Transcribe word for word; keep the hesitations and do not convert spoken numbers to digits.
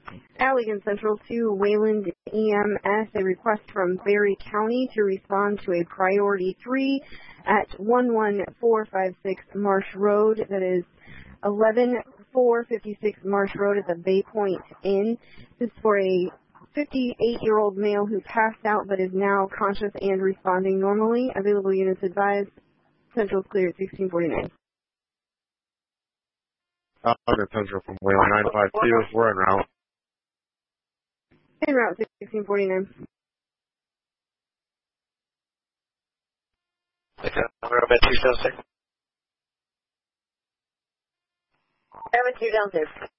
Allegan Central to Wayland E M S, a request from Berry County to respond to a priority three at one one four five six Marsh Road. That is eleven four fifty-six Marsh Road at the Bay Point Inn. This is for a fifty-eight-year-old male who passed out but is now conscious and responding normally. Available units advised. Central's clear at sixteen forty-nine. Allegan Central from Wayland nine five two. We're en route. En route sixteen forty-nine. Okay, we're up at two seven six. Seven two downstairs.